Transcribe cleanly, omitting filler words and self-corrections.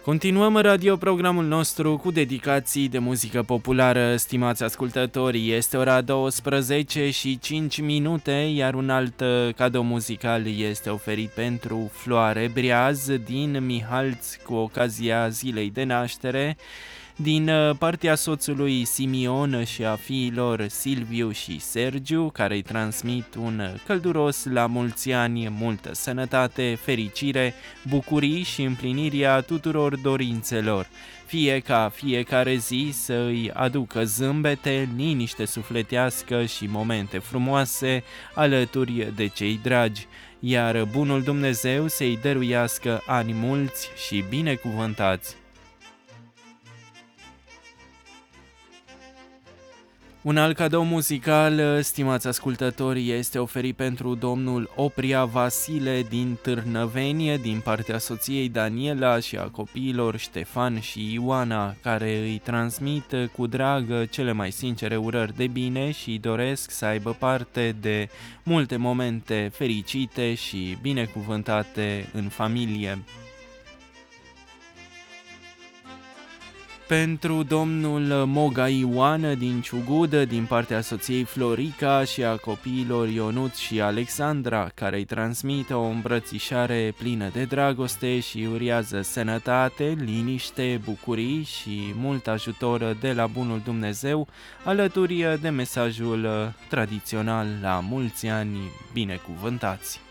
Continuăm radioprogramul nostru cu dedicații de muzică populară, stimați ascultători. Este ora 12 și 5 minute, iar un alt cadou muzical este oferit pentru Floare Breaz din Mihalț cu ocazia zilei de naștere, din partea soțului Simion și a fiilor Silviu și Sergiu, care îi transmit un călduros la mulți ani, multă sănătate, fericire, bucurii și împlinirea tuturor dorințelor. Fie ca fiecare zi să îi aducă zâmbete, liniște sufletească și momente frumoase alături de cei dragi, iar bunul Dumnezeu să-i dăruiască ani mulți și binecuvântați. Un alt cadou muzical, stimați ascultători, este oferit pentru domnul Opria Vasile din Târnăvenie, din partea soției Daniela și a copiilor Ștefan și Ioana, care îi transmit cu drag cele mai sincere urări de bine și doresc să aibă parte de multe momente fericite și binecuvântate în familie. Pentru domnul Moga Ioan din Ciugudă, din partea soției Florica și a copiilor Ionut și Alexandra, care îi transmit o îmbrățișare plină de dragoste și uriază sănătate, liniște, bucurii și mult ajutor de la bunul Dumnezeu, alături de mesajul tradițional la mulți ani binecuvântați.